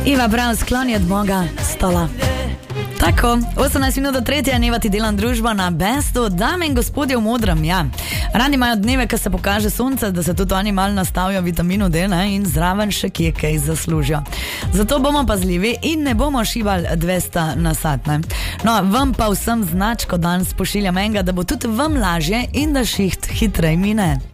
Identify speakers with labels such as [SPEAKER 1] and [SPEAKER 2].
[SPEAKER 1] Iva prav, skloni od Boga, stola. Tako, 18 minut do 3, Neva ti delam družbo na Bestu, dame in gospodje v modrem, ja. Radi imajo dneve, ko se pokaže sonce, da se tudi oni malo nastavijo vitaminu D, ne, in zraven še kje kaj zaslužijo. Zato bomo pazljivi in ne bomo šibali 200 na sat, ne. No, vam pa vsem značko danes pošiljam enega, da bo tudi vam lažje in da šiht hitrej mine.